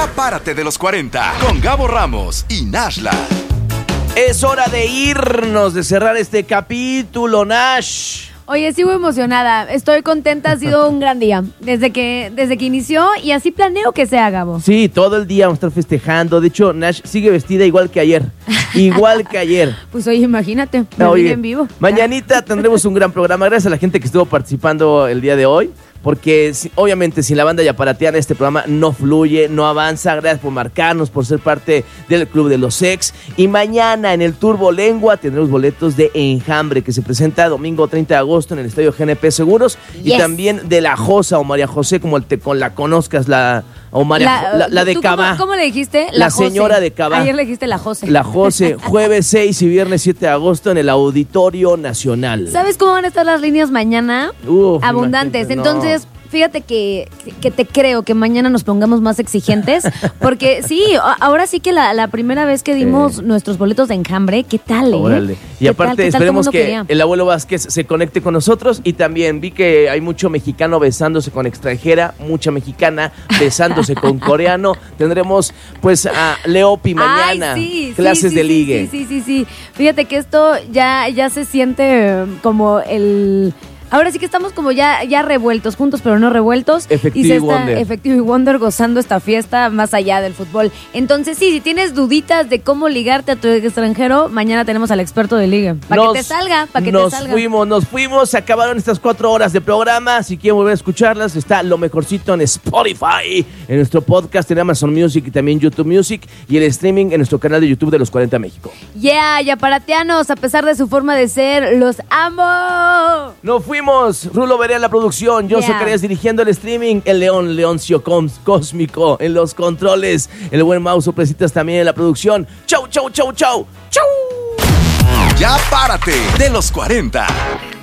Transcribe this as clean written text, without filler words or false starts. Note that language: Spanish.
Ya párate de los 40 con Gabo Ramos y Nashla. Es hora de irnos, de cerrar este capítulo, Nash. Oye, sigo emocionada, estoy contenta, ha sido un gran día, desde que inició y así planeo que sea, Gabo. Sí, todo el día vamos a estar festejando, de hecho, Nash sigue vestida igual que ayer, Pues oye, imagínate, me vi en vivo. Mañanita tendremos un gran programa, gracias a la gente que estuvo participando el día de hoy, porque obviamente sin la banda Yaparateana este programa no fluye, no avanza. Gracias por marcarnos, por ser parte del Club de los Ex. Y mañana en el Turbo Lengua tendremos boletos de Enjambre, que se presenta domingo 30 de agosto en el Estadio GNP Seguros. Yes. Y también de La Josa o María José, como la conozcas, la de Cabá. ¿Cómo le dijiste? La señora de Cabá. Ayer le dijiste la José. La José, jueves 6 y viernes 7 de agosto en el Auditorio Nacional. ¿Sabes cómo van a estar las líneas mañana? Abundantes. Entonces, fíjate que te creo que mañana nos pongamos más exigentes, porque sí, ahora sí que la primera vez que dimos nuestros boletos de Enjambre, ¿qué tal, Órale. Y aparte esperemos que el abuelo Vázquez se conecte con nosotros, y también vi que hay mucho mexicano besándose con extranjera, mucha mexicana besándose con coreano. Tendremos pues a Leopi mañana, clases de ligue. Sí. Fíjate que esto ya se siente como el... Ahora sí que estamos como ya revueltos, juntos pero no revueltos. Efectivo y Wonder gozando esta fiesta más allá del fútbol. Entonces sí, si tienes duditas de cómo ligarte a tu extranjero, mañana tenemos al experto de ligue. Para que te salga. Nos fuimos, se acabaron estas 4 horas de programa. Si quieren volver a escucharlas, está lo mejorcito en Spotify, en nuestro podcast, en Amazon Music y también YouTube Music, y el streaming en nuestro canal de YouTube de Los 40 México. Yaparateanos, a pesar de su forma de ser, los amo. No fuimos. Rulo Berea en la producción, yo Zacarías dirigiendo el streaming, el Leoncio Cósmico en los controles, el buen Mau Sorpresitas también en la producción. Chau. Ya párate de los 40.